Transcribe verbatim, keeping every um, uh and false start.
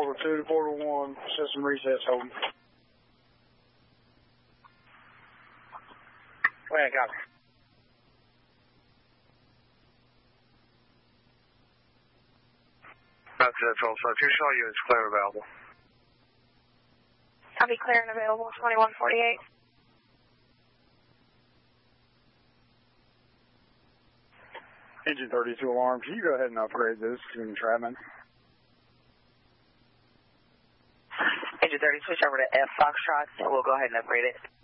Portal two to Portal one, system resets holding. Wait, got it. That's it, Tulsa. Two shell units clear available. Copy, clear and available, twenty-one forty-eight. Engine thirty-two alarm, can you go ahead and upgrade this to entrapment? Engine thirty, switch over to F Foxtrot, and we'll go ahead and upgrade it.